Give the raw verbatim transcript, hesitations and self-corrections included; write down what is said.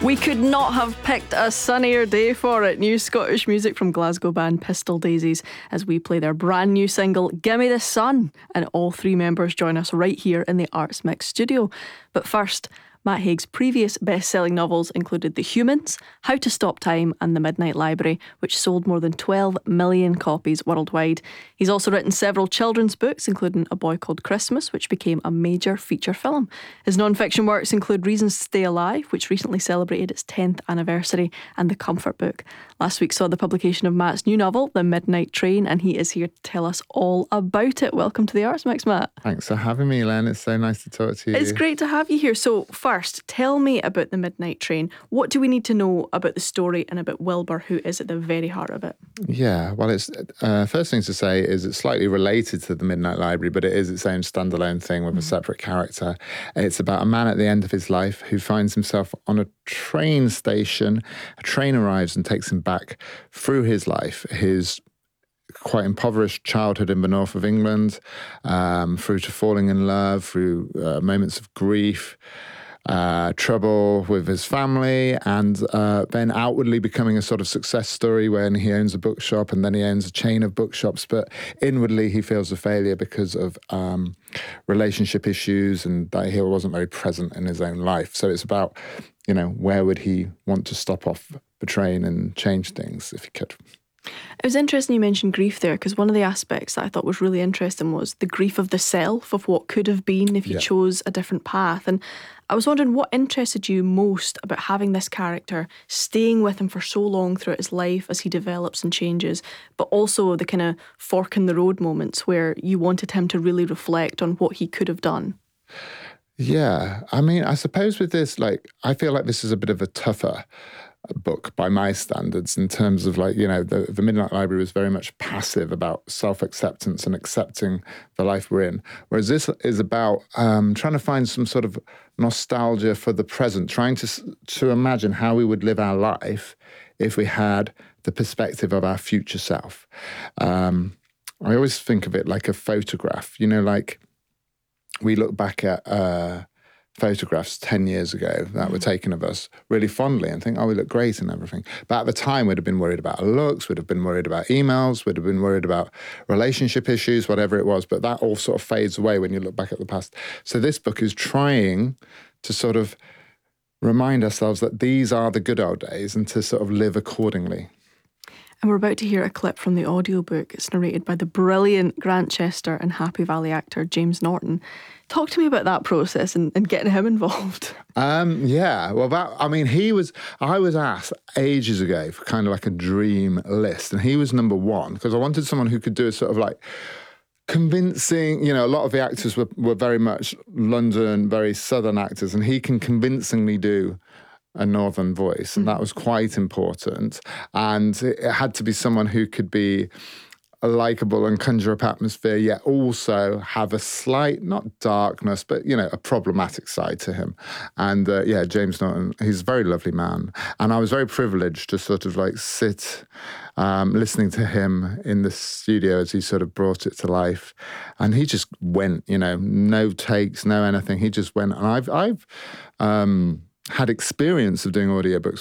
We could not have picked a sunnier day for it. New Scottish music from Glasgow band Pistol Daisies as we play their brand new single, Gimme the Sun. And all three members join us right here in the Arts Mix studio. But first, Matt Haig's previous best-selling novels included The Humans, How to Stop Time and The Midnight Library, which sold more than twelve million copies worldwide. He's also written several children's books, including A Boy Called Christmas, which became a major feature film. His non-fiction works include Reasons to Stay Alive, which recently celebrated its tenth anniversary, and The Comfort Book. Last week saw the publication of Matt's new novel, The Midnight Train, and he is here to tell us all about it. Welcome to the Arts Mix, Matt. Thanks for having me, Len. It's so nice to talk to you. It's great to have you here. So first, tell me about The Midnight Train. What do we need to know about the story and about Wilbur, who is at the very heart of it? Yeah, well, it's uh, first thing to say is it's slightly related to The Midnight Library, but it is its own standalone thing with mm. a separate character. It's about a man at the end of his life who finds himself on a train station. A train arrives and takes him back through his life, his quite impoverished childhood in the north of England, um, through to falling in love, through uh, moments of grief, uh, trouble with his family, and uh, then outwardly becoming a sort of success story when he owns a bookshop and then he owns a chain of bookshops, but inwardly he feels a failure because of um, relationship issues and that he wasn't very present in his own life. So it's about, you know, where would he want to stop off the train and change things if he could. It was interesting you mentioned grief there, because one of the aspects that I thought was really interesting was the grief of the self, of what could have been if you yeah. chose a different path. And I was wondering what interested you most about having this character staying with him for so long throughout his life as he develops and changes, but also the kind of fork in the road moments where you wanted him to really reflect on what he could have done. Yeah, I mean, I suppose with this, like, I feel like this is a bit of a tougher book by my standards in terms of, like, you know, the, the Midnight Library was very much passive about self-acceptance and accepting the life we're in, whereas this is about um, trying to find some sort of nostalgia for the present, trying to to imagine how we would live our life if we had the perspective of our future self. Um, I always think of it like a photograph, you know, like we look back at uh, photographs ten years ago that were taken of us really fondly and think, oh, we look great and everything. But at the time, we'd have been worried about our looks, we'd have been worried about emails, we'd have been worried about relationship issues, whatever it was. But that all sort of fades away when you look back at the past. So this book is trying to sort of remind ourselves that these are the good old days and to sort of live accordingly. And we're about to hear a clip from the audiobook. It's narrated by the brilliant Grant Chester and Happy Valley actor James Norton. Talk to me about that process and, and getting him involved. Um, yeah, well, that, I mean, he was, I was asked ages ago for kind of like a dream list, and he was number one because I wanted someone who could do a sort of like convincing, you know, a lot of the actors were, were very much London, very southern actors, and he can convincingly do a northern voice, and that was quite important. And it had to be someone who could be likable and conjure up atmosphere, yet also have a slight, not darkness, but, you know, a problematic side to him. And uh, yeah, James Norton, he's a very lovely man. And I was very privileged to sort of like sit um, listening to him in the studio as he sort of brought it to life. And he just went, you know, no takes, no anything. He just went. And I've, I've, um, had experience of doing audiobooks